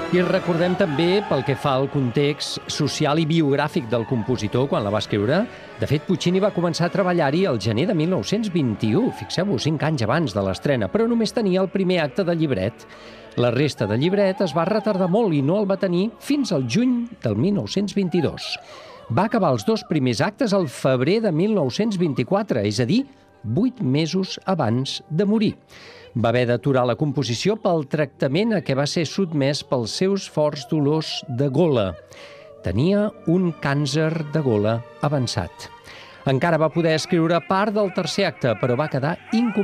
I recordem també, pel que fa al context social i biogràfic del compositor quan la va escriure, de fet, Puccini va començar a treballar-hi el gener de 1921, fixeu-vos, 5 anys abans de l'estrena, però només tenia el primer acte de llibret. La resta de llibret es va retardar molt i no el va tenir fins al juny del 1922. Va acabar els 2 primers actes al febrer de 1924, és a dir, 8 mesos abans de morir. Va haver d'aturar la composició pel tractament a què va ser sotmès pels seus forts dolors de gola. Tenia un càncer de gola avançat. Encara va poder escriure part del tercer acte, però va quedar incomplet.